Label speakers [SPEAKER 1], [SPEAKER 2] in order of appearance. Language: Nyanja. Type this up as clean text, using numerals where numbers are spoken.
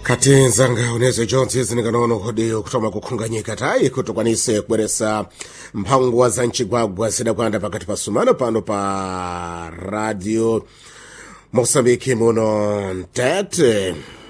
[SPEAKER 1] Katenzanga unezo Jones zininganono hodiyo kutoma kukhunganyika tayi kutokwanise kuweresa mphangwa za nchigwagwa zidakwanda pakati pa sumano pano pa radio Mosambiki muno Ntete.